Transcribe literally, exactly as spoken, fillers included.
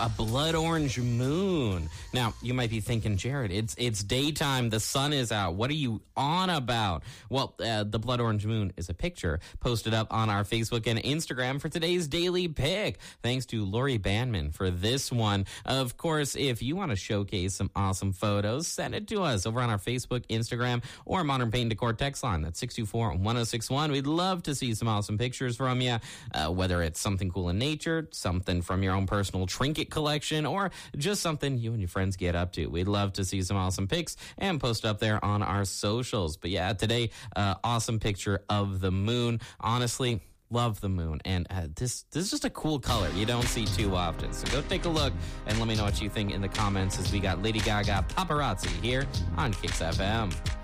a blood orange moon. Now, you might be thinking, Jared, it's it's daytime. The sun is out. What are you on about? Well, uh, the blood orange moon is a picture posted up on our Facebook and Instagram for today's Daily Pick. Thanks to Lori Bandman for this one. Of course, if you want to showcase some awesome photos, send it to us over on our Facebook, Instagram, or Modern Paint Decor text line. That's six two four, one oh six one. We'd love to see some awesome pictures from you, uh, whether it's something cool in nature, something from your own personal trinket collection, or just something you and your friends get up to. We'd love to see some awesome pics and post up there on our socials. But yeah, today, uh, awesome picture of the moon. Honestly, love the moon. And uh, this, this is just a cool color you don't see too often. So go take a look and let me know what you think in the comments as we got Lady Gaga Paparazzi here on Kicks F M.